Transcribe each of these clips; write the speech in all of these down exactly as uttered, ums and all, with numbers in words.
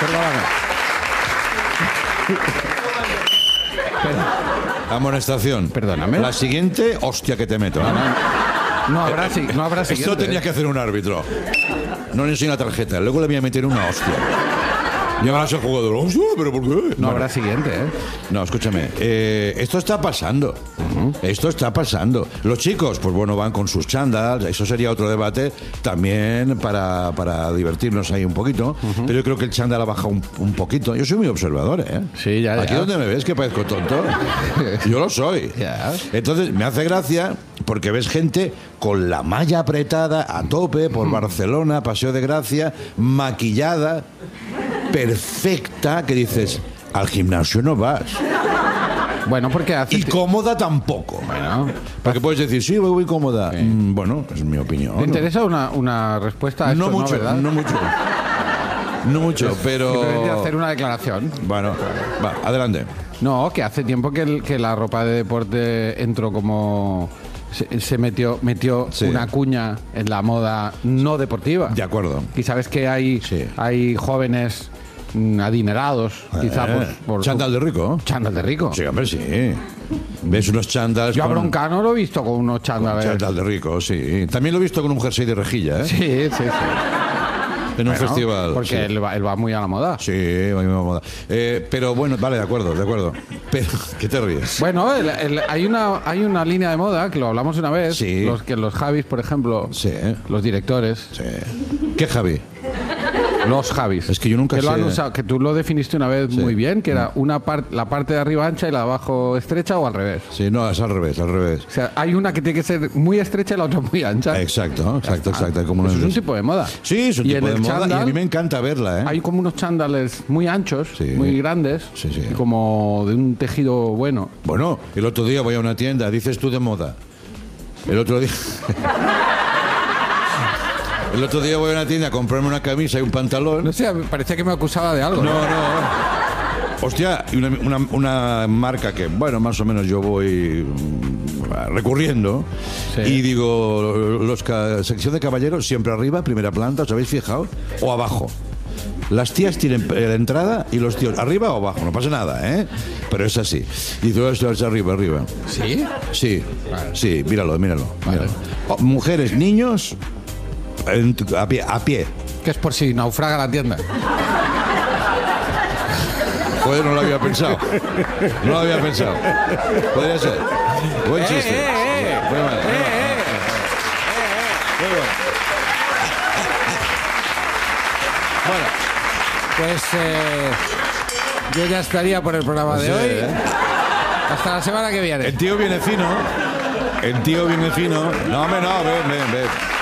Perdóname. Amonestación. Perdóname. La siguiente, hostia que te meto. No, no, no habrá, no habrá siguiente. Esto tenía que hacer un árbitro. No le enseño la tarjeta, luego le voy a meter una hostia. Y ahora el jugador, hostia, pero ¿por qué? No bueno. habrá siguiente, ¿eh? No, escúchame, eh, esto está pasando. Uh-huh. Esto está pasando. Los chicos, pues bueno, van con sus chándals, eso sería otro debate también para, para divertirnos ahí un poquito. Uh-huh. Pero yo creo que el chándal ha bajado un, un poquito. Yo soy muy observador, ¿eh? Sí, ya, ya. Aquí donde me ves que parezco tonto. Yo lo soy. Ya. Entonces, me hace gracia porque ves gente con la malla apretada a tope por Barcelona, Paseo de Gracia, maquillada, perfecta, que dices, al gimnasio no vas. Bueno, porque hace... Y cómoda tampoco. Bueno. Porque puedes decir, sí, voy muy cómoda. Sí. Mm, bueno, es mi opinión. ¿Te interesa una, una respuesta a esto, no mucho, no, verdad? no mucho. No mucho, pero... Simplemente hacer una declaración. Bueno, va, adelante. No, que hace tiempo que, el, que la ropa de deporte entró como... Se, se metió, metió sí. una cuña en la moda no deportiva. De acuerdo. Y sabes que hay, sí. hay jóvenes adinerados, eh, quizá por, por... ¿Chándal de rico? ¿Chándal de rico? Sí, hombre, sí. ¿Ves unos chándals? Yo a con... Broncano lo he visto con unos chándales. Chándal de rico, sí. También lo he visto con un jersey de rejilla, ¿eh? Sí, sí, sí. En un bueno, festival. Porque sí. él, va, él va muy a la moda. Sí, va muy a la moda. Eh, pero bueno, vale, de acuerdo, de acuerdo. Pero, ¿qué te ríes? Bueno, el, el, hay, una, hay una línea de moda, que lo hablamos una vez, sí. los que los Javis, por ejemplo, sí. los directores. Sí. ¿Qué Javi? Los Javis. Es que yo nunca que sé... lo han usado, que tú lo definiste una vez sí. muy bien, que era una par, la parte de arriba ancha y la de abajo estrecha, o al revés. Sí, no, es al revés, al revés. O sea, hay una que tiene que ser muy estrecha y la otra muy ancha. Exacto, exacto, exacto. Como Eso es un tipo de moda. Sí, es un y tipo de moda chándal, y a mí me encanta verla, ¿eh? Hay como unos chándales muy anchos, sí. muy grandes, sí, sí. y como de un tejido bueno. Bueno, el otro día voy a una tienda, dices tú de moda. El otro día... El otro día voy a una tienda a comprarme una camisa y un pantalón. No sé, parecía que me acusaba de algo. No, no. no. Hostia, y una, una, una marca que, bueno, más o menos yo voy recurriendo. Sí. Y digo, los sección de caballeros siempre arriba, primera planta, ¿os habéis fijado? O abajo. Las tías tienen la entrada y los tíos arriba o abajo, no pasa nada, ¿eh? Pero es así. Y todo esto es arriba, arriba. ¿Sí? Sí, vale. Sí, míralo, míralo. Vale. míralo. Oh, mujeres, niños... A pie, a pie. Que es por si naufraga la tienda. Joder, no lo había pensado. No lo había pensado. Podría ser. Buen chiste. Eh, eh, eh. Muy bueno. Eh, eh. Muy bueno. Bueno, pues eh, yo ya estaría por el programa de sí, hoy. ¿Eh? Hasta la semana que viene. El tío viene fino. El tío viene fino. No, hombre, no, ven, ven, ven.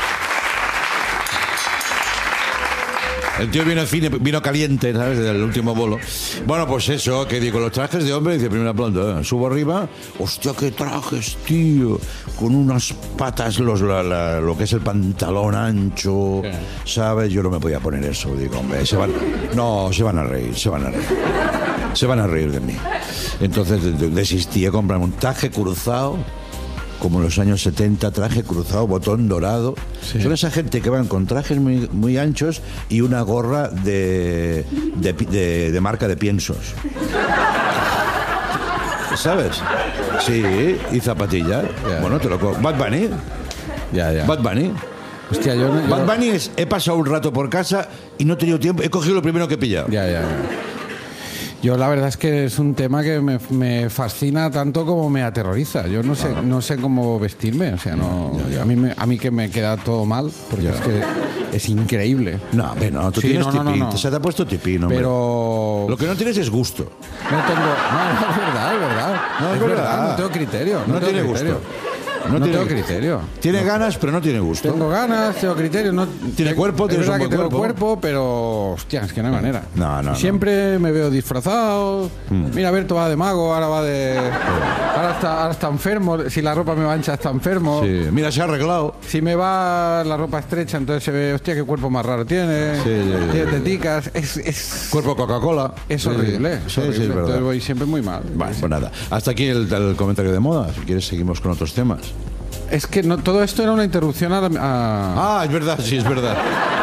El tío vino fino, vino caliente, ¿sabes? Del último bolo. Bueno, pues eso, que digo, los trajes de hombre, dice, primera planta, ¿eh? Subo arriba, hostia, qué trajes, tío, con unas patas, los, la, la, lo que es el pantalón ancho, ¿qué? ¿Sabes? Yo no me podía poner eso, digo, hombre, se van, no, se van a reír, se van a reír, se van a reír de mí. Entonces desistí a comprarme un traje cruzado, como en los años setenta, traje cruzado, botón dorado. Sí. Son esa gente que van con trajes muy, muy anchos y una gorra de, de, de, de marca de piensos. ¿Sabes? Sí, y zapatillas. Yeah. Bueno, te lo cojo. Bad Bunny. Ya, ya. Bad Bunny. Hostia, yo no, yo... Bad Bunny es, he pasado un rato por casa y no he tenido tiempo, he cogido lo primero que he pillado. Ya, ya, ya. Yo la verdad es que es un tema que me, me fascina tanto como me aterroriza. Yo no sé, no sé cómo vestirme, o sea, no. Ya, ya. A mí me, a mí que me queda todo mal, porque ya. es que es increíble. No, no, tú sí, tienes no, tipín, no, no, no. Se te ha puesto tipín, hombre. Pero lo que no tienes es gusto. No tengo, no, no es verdad, es verdad. No, es, es verdad. verdad, no tengo criterio. No, no tengo tiene criterio. gusto. No, no tengo criterio. Tiene ganas, pero no tiene gusto. Tengo ganas, tengo criterio. No, tiene cuerpo, es tiene verdad un que tengo cuerpo. cuerpo, pero hostia, es que no hay manera. No, no. Siempre no. me veo disfrazado. Mm. Mira, Berto va de mago, ahora va de. Ahora está, ahora está enfermo. Si la ropa me va ancha, está enfermo. Sí. Mira, se ha arreglado. Si me va la ropa estrecha, entonces se ve, hostia, qué cuerpo más raro tiene. Sí, sí, sí, tiene teticas. Es, es. Cuerpo Coca-Cola. Es horrible. Sí, es horrible. Sí, es verdad. Entonces voy siempre muy mal. Vale, pues nada. Hasta aquí el, el comentario de moda. Si quieres, seguimos con otros temas. Es que no, todo esto era una interrupción a, a... Ah, es verdad, sí, es verdad.